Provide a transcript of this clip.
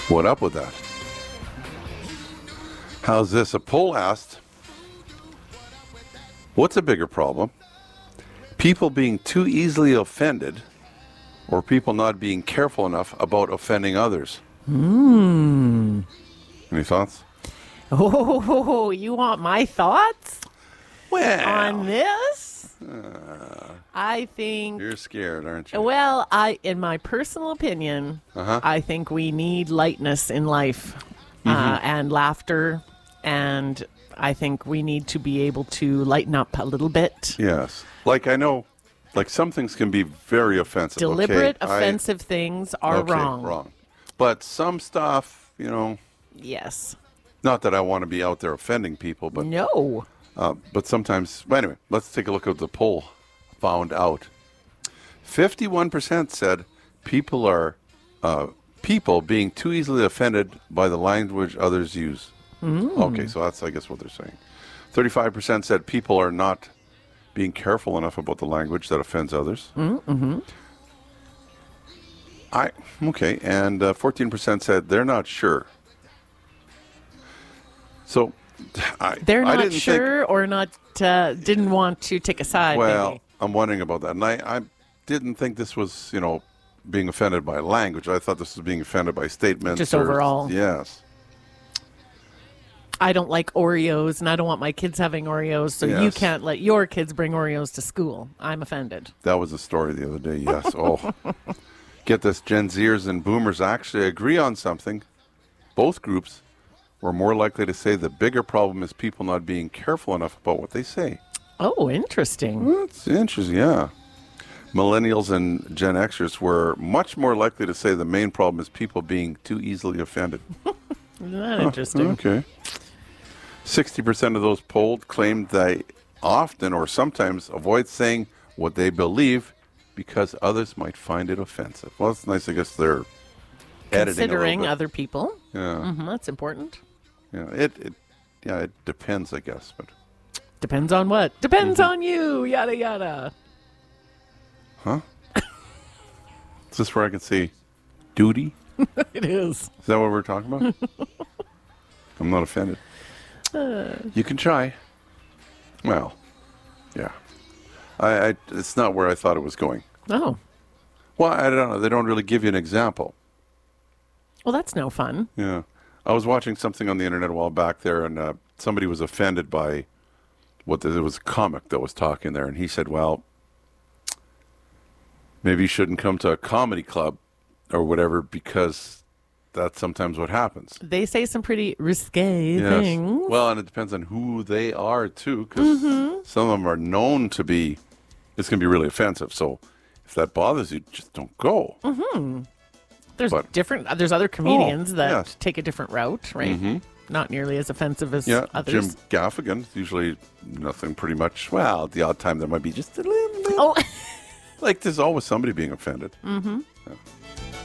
What up with that? How's this? A poll asked, what's a bigger problem? People being too easily offended or people not being careful enough about offending others? Any thoughts? Oh, you want my thoughts Well, on this? I think, you're scared, aren't you? well, in my personal opinion, I think we need lightness in life and laughter, and I think we need to be able to lighten up a little bit. Yes. Like, I know, like, some things can be very offensive. Deliberate, Okay, offensive things are wrong. Wrong. But some stuff, Yes. not that I want to be out there offending people, but No. but sometimes. But anyway, let's take a look at what the poll found out. 51% said people are people being too easily offended by the language others use. Okay, so that's, I guess, what they're saying. 35% said people are not being careful enough about the language that offends others. Okay, and 14% said they're not sure. So They're I not didn't sure or not didn't want to take a side. Well, maybe. I'm wondering about that. And I didn't think this was, being offended by language. I thought this was being offended by statements. Just overall. Yes. I don't like Oreos, and I don't want my kids having Oreos, so you Yes. can't let your kids bring Oreos to school. I'm offended. That was the story the other day. Yes. Oh. Get this. Gen Zers and Boomers actually agree on something. Both groups were more likely to say the bigger problem is people not being careful enough about what they say. Oh, interesting. That's interesting, yeah. Millennials and Gen Xers were much more likely to say the main problem is people being too easily offended. Isn't that interesting? Okay. 60% of those polled claimed they often or sometimes avoid saying what they believe because others might find it offensive. Well, it's nice, I guess they're editing Considering a little other people. bit. Yeah. That's important. Yeah. It depends, I guess, but Depends on what? Depends on you. Yada, yada. is this where I can say duty? It is. Is that what we're talking about? I'm not offended. You can try. Well, yeah. It's not where I thought it was going. Oh. Well, I don't know. They don't really give you an example. Well, that's no fun. Yeah. I was watching something on the internet a while back there, and somebody was offended by it was a comic that was talking there, and he said, well, maybe you shouldn't come to a comedy club or whatever because that's sometimes what happens. They say some pretty risque things. Well, and it depends on who they are, too, because some of them are known to be, it's going to be really offensive. So if that bothers you, just don't go. There's other comedians that yes. take a different route, right? Not nearly as offensive as Yeah, others. Jim Gaffigan, usually nothing pretty much. Well, the odd time there might be just a little bit. Oh, Like there's always somebody being offended. Yeah.